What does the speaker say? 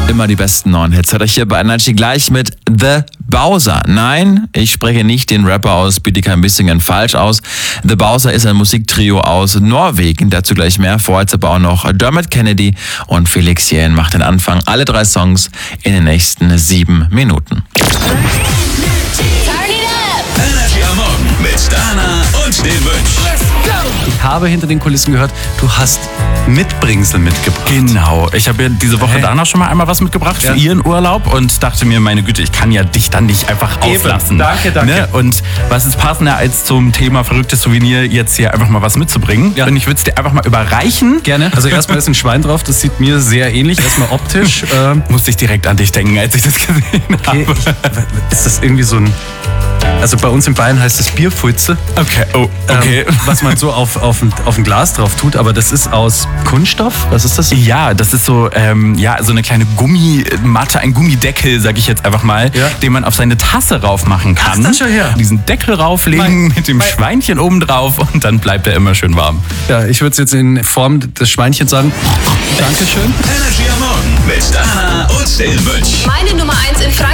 Immer die besten neuen Hits. Hört euch hier bei Energy gleich mit The Bowser. Nein, ich spreche nicht den Rapper aus Bietigheim Bissingen falsch aus. The Bowser ist ein Musiktrio aus Norwegen. Dazu gleich mehr. Vorher aber auch noch Dermot Kennedy und Felix Jähn macht den Anfang. Alle 3 Songs in den nächsten 7 Minuten. Energy am Morgen mit Dana und den Wünsch. Ich habe hinter den Kulissen gehört, du hast Mitbringsel mitgebracht. Genau. Ich habe ja diese Woche Dana schon mal einmal was mitgebracht für ihren Urlaub und dachte mir, meine Güte, ich kann ja dich dann nicht einfach auslassen. Danke. Ne? Und was ist passender als zum Thema verrücktes Souvenir, jetzt hier einfach mal was mitzubringen? Ja. Und ich würde es dir einfach mal überreichen. Gerne. Also erstmal ist ein Schwein drauf, das sieht mir sehr ähnlich, erstmal optisch. Musste ich direkt an dich denken, als ich das gesehen Okay, habe. ist das irgendwie so ein... Also bei uns in Bayern heißt es Bierfutze. Okay, okay. Was man so auf ein Glas drauf tut, aber das ist aus Kunststoff. Was ist das? Ja, das ist so, so eine kleine Gummimatte, ein Gummideckel, sag ich jetzt einfach mal, den man auf seine Tasse raufmachen kann. Ach, schau her. Diesen Deckel rauflegen mit dem Schweinchen oben drauf und dann bleibt er immer schön warm. Ja, ich würde es jetzt in Form des Schweinchens sagen. Dankeschön. Energy am Morgen mit Dana und den Wünsch. Meine Nummer 1 in Frankreich.